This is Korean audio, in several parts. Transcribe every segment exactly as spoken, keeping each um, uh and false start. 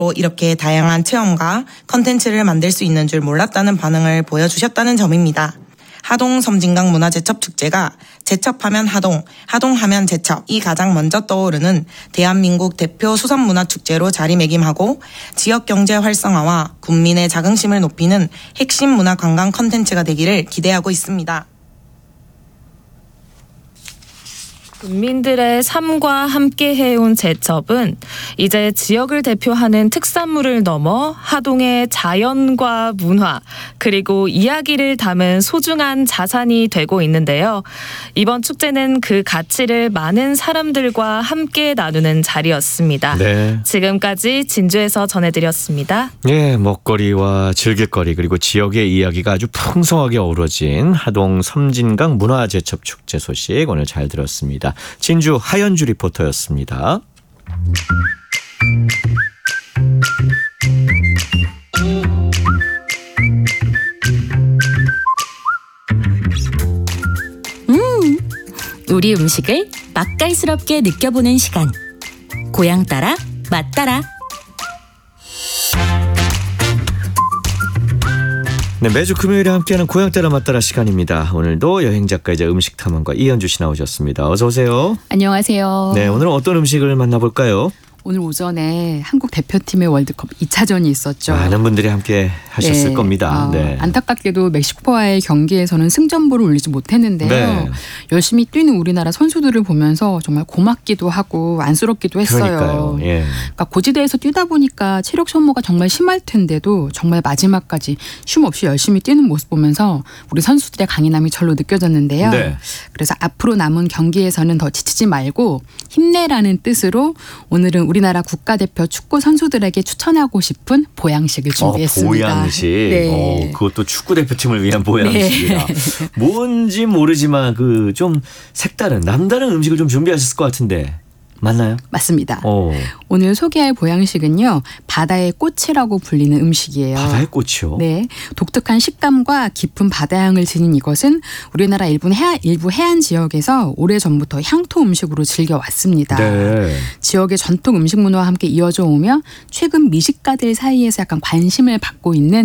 이렇게 다양한 체험과 컨텐츠를 만들 수 있는 줄 몰랐다는 반응을 보여주셨다는 점입니다. 하동 섬진강 문화제첩축제가 제첩하면 하동, 하동하면 제첩이 가장 먼저 떠오르는 대한민국 대표 수산문화축제로 자리매김하고 지역경제 활성화와 국민의 자긍심을 높이는 핵심 문화관광 컨텐츠가 되기를 기대하고 있습니다. 국민들의 삶과 함께 해온 제첩은 이제 지역을 대표하는 특산물을 넘어 하동의 자연과 문화 그리고 이야기를 담은 소중한 자산이 되고 있는데요. 이번 축제는 그 가치를 많은 사람들과 함께 나누는 자리였습니다. 네. 지금까지 진주에서 전해드렸습니다. 예, 먹거리와 즐길거리 그리고 지역의 이야기가 아주 풍성하게 어우러진 하동 섬진강 문화제첩 축제 소식 오늘 잘 들었습니다. 진주 하연주 리포터였습니다. 음, 우리 음식을 맛깔스럽게 느껴보는 시간. 고향 따라 맛 따라. 네, 매주 금요일에 함께하는 고향 따라 맛 따라 시간입니다. 오늘도 여행작가이자 음식 탐험가 이현주 씨 나오셨습니다. 어서 오세요. 안녕하세요. 네, 오늘은 어떤 음식을 만나볼까요? 오늘 오전에 한국 대표팀의 월드컵 이 차전이 있었죠. 많은 분들이 함께 하셨을 네. 겁니다. 어, 네. 안타깝게도 멕시코와의 경기에서는 승전보를 올리지 못했는데요. 네. 열심히 뛰는 우리나라 선수들을 보면서 정말 고맙기도 하고 안쓰럽기도 했어요. 그러니까요. 예. 그러니까 고지대에서 뛰다 보니까 체력 소모가 정말 심할 텐데도 정말 마지막까지 쉼 없이 열심히 뛰는 모습 보면서 우리 선수들의 강인함이 절로 느껴졌는데요. 네. 그래서 앞으로 남은 경기에서는 더 지치지 말고 힘내라는 뜻으로 오늘은 우리나라 국가대표 축구 선수들에게 추천하고 싶은 보양식을 준비했습니다. 어, 보양식. 네. 어, 그것도 축구 대표팀을 위한 보양식이라. 네. 뭔지 모르지만 그 좀 색다른 남다른 음식을 좀 준비하셨을 것 같은데. 맞나요? 맞습니다. 오. 오늘 소개할 보양식은요. 바다의 꽃이라고 불리는 음식이에요. 바다의 꽃이요? 네. 독특한 식감과 깊은 바다향을 지닌 이것은 우리나라 일부 해안, 일부 해안 지역에서 오래전부터 향토 음식으로 즐겨왔습니다. 네. 지역의 전통 음식 문화와 함께 이어져 오며 최근 미식가들 사이에서 약간 관심을 받고 있는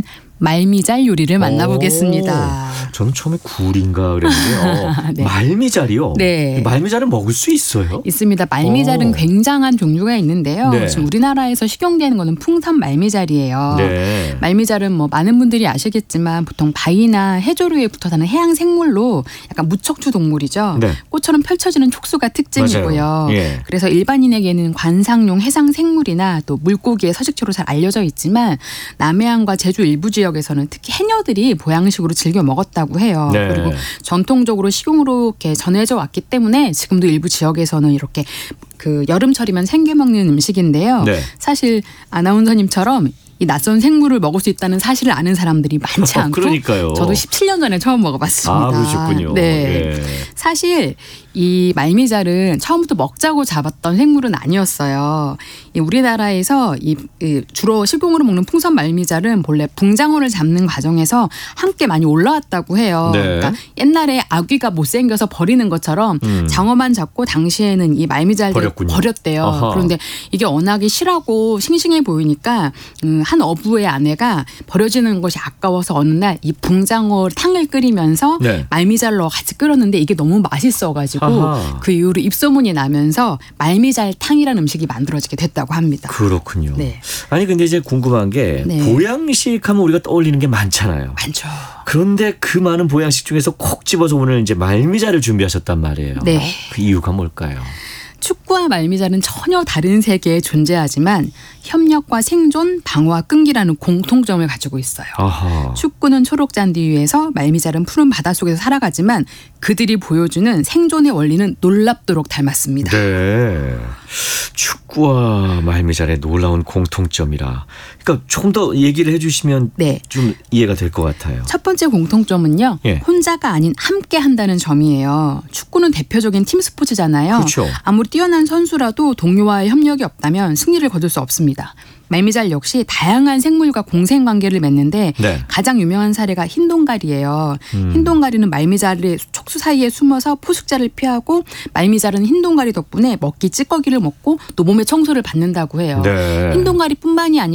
말미잘 요리를 만나보겠습니다. 오, 저는 처음에 굴인가 그랬는데요. 네. 말미잘이요? 네. 말미잘은 먹을 수 있어요? 있습니다. 말미잘은 오. 굉장한 종류가 있는데요. 네. 지금 우리나라에서 식용되는 거는 풍선 말미잘이에요. 네. 말미잘은 뭐 많은 분들이 아시겠지만 보통 바위나 해조류에 붙어 사는 해양 생물로 약간 무척추 동물이죠. 네. 꽃처럼 펼쳐지는 촉수가 특징이고요. 예. 그래서 일반인에게는 관상용 해상 생물이나 또 물고기의 서식처로 잘 알려져 있지만 남해안과 제주 일부 지역 지역에서는 특히 해녀들이 보양식으로 즐겨 먹었다고 해요. 네. 그리고 전통적으로 식용으로 이렇게 전해져 왔기 때문에 지금도 일부 지역에서는 이렇게 그 여름철이면 생겨 먹는 음식인데요. 네. 사실 아나운서님처럼 이 낯선 생물을 먹을 수 있다는 사실을 아는 사람들이 많지 않고 그러니까요. 저도 십칠 년 전에 처음 먹어봤습니다. 아, 그러셨군요. 네. 예. 사실 이 말미잘은 처음부터 먹자고 잡았던 생물은 아니었어요. 이 우리나라에서 이 주로 식용으로 먹는 풍선 말미잘은 본래 붕장어를 잡는 과정에서 함께 많이 올라왔다고 해요. 네. 그러니까 옛날에 아귀가 못생겨서 버리는 것처럼 음. 장어만 잡고 당시에는 이 말미잘을 버렸대요. 아하. 그런데 이게 워낙에 실하고 싱싱해 보이니까 음, 한 어부의 아내가 버려지는 것이 아까워서 어느 날 이 붕장어 탕을 끓이면서 네. 말미잘 넣어 같이 끓였는데 이게 너무 맛있어가지고 아하. 그 이후로 입소문이 나면서 말미잘탕이라는 음식이 만들어지게 됐다고 합니다. 그렇군요. 네. 아니 근데 이제 궁금한 게 네. 보양식 하면 우리가 떠올리는 게 많잖아요. 많죠. 그런데 그 많은 보양식 중에서 콕 집어서 오늘 이제 말미잘을 준비하셨단 말이에요. 네. 그 이유가 뭘까요? 축구와 말미잘은 전혀 다른 세계에 존재하지만 협력과 생존, 방어와 끈기라는 공통점을 가지고 있어요. 아하. 축구는 초록 잔디 위에서 말미잘은 푸른 바닷속에서 살아가지만 그들이 보여주는 생존의 원리는 놀랍도록 닮았습니다. 네. 축구와 말미잘의 놀라운 공통점이라. 그러니까 조금 더 얘기를 해 주시면 네. 좀 이해가 될 것 같아요. 첫 번째 공통점은요. 예. 혼자가 아닌 함께 한다는 점이에요. 축구는 대표적인 팀 스포츠잖아요. 그렇죠. 아무리 뛰어난 선수라도 동료와의 협력이 없다면 승리를 거둘 수 없습니다. 있습니다. 말미잘 역시 다양한 생물과 공생관계를 맺는데 네. 가장 유명한 사례가 흰동가리예요. 음. 흰동가리는 말미잘의 촉수 사이에 숨어서 포식자를 피하고 말미잘은 흰동가리 덕분에 먹기 찌꺼기를 먹고 또 몸의 청소를 받는다고 해요. 네. 흰동가리뿐만이 아니라